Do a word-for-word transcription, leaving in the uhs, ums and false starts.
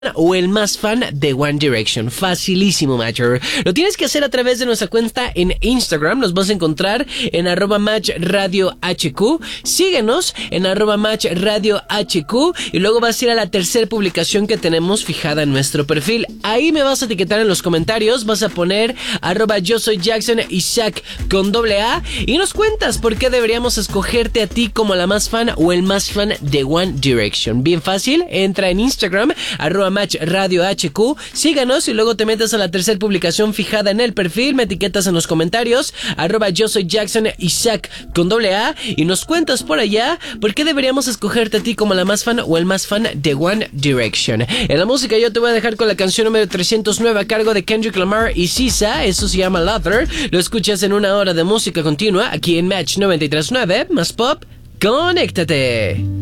o el más fan de One Direction. Facilísimo, Matcher. Lo tienes que hacer a través de nuestra cuenta en Instagram. Nos vas a encontrar en arroba match radio hq. Síguenos en arroba match radio hq y luego vas a ir a la tercera publicación que tenemos fijada en nuestro perfil. Ahí me vas a etiquetar en los comentarios. Vas a poner arroba yo soy Jackson Isaac con doble A y nos cuentas por qué deberíamos escogerte a ti como la más fan o el más fan de One Direction. Bien fácil. Entra en Instagram arroba match radio hq, síganos y luego te metes a la tercera publicación fijada en el perfil, me etiquetas en los comentarios arroba yo soy Jackson Isaac con doble A y nos cuentas por allá por qué deberíamos escogerte a ti como la más fan o el más fan de One Direction. En la música yo te voy a dejar con la canción número trescientos nueve a cargo de Kendrick Lamar y Sisa. Eso se llama Lover. Lo escuchas en una hora de música continua aquí en Match noventa y tres punto nueve más pop. ¡Conéctate!